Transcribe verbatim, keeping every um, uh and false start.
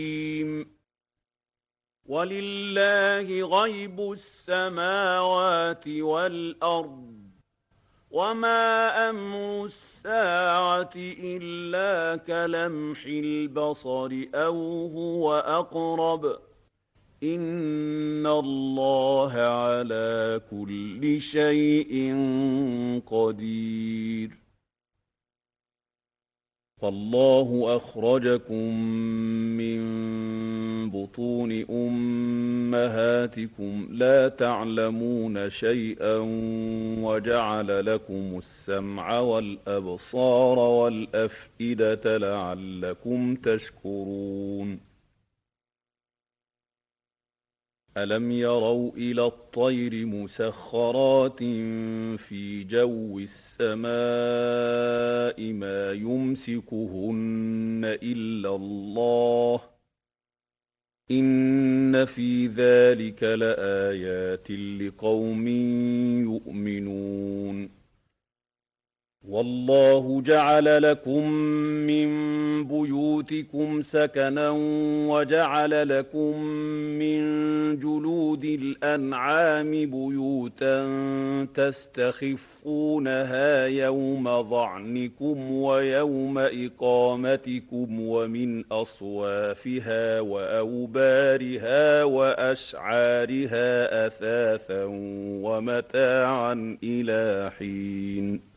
وَلِلَّهِ غَيْبُ السَّمَاوَاتِ وَالْأَرْضِ وَمَا أَمْرُ السَّاعَةِ إِلَّا كَلَمْحِ الْبَصَرِ أَوْ هُوَ أَقْرَبُ ۚ إِنَّ اللَّهَ عَلَىٰ كُلِّ شَيْءٍ قَدِيرٌ. وَاللَّهُ أَخْرَجَكُم مِّن بُطُونِ أُمَّهَاتِكُمْ لَا تَعْلَمُونَ شَيْئًا وَجَعَلَ لَكُمُ السَّمْعَ وَالْأَبْصَارَ وَالْأَفْئِدَةَ لَعَلَّكُمْ تَشْكُرُونَ. أَلَمْ يَرَوْا إِلَى الطَّيْرِ مُسَخَّرَاتٍ فِي جَوِّ السَّمَاءِ مَا يُمْسِكُهُنَّ إِلَّا اللَّهُ ۗ إِنَّ فِي ذَلِكَ لَآيَاتٍ لِقَوْمٍ يُؤْمِنُونَ. وَاللَّهُ جَعَلَ لَكُم مِّن بُيُوتِكُمْ سَكَنًا وَجَعَلَ لَكُم مِّن جُلُودِ الْأَنْعَامِ بُيُوتًا تَسْتَخِفُّونَهَا يَوْمَ ظَعْنِكُمْ وَيَوْمَ إِقَامَتِكُمْ وَمِنْ أَصْوَافِهَا وَأَوْبَارِهَا وَأَشْعَارِهَا أَثَاثًا وَمَتَاعًا إِلَىٰ حِينٍ.